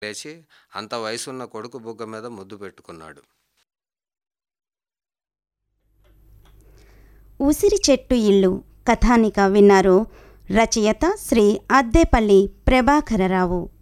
లేచి అంత వయసున్న కొడుకు బుగ్గ మీద ముద్దు పెట్టుకున్నాడు. ఉసిరి చెట్టు ఇల్లు కథానిక విన్నారు. రచయిత శ్రీ అద్దేపల్లి ప్రభాకరరావు.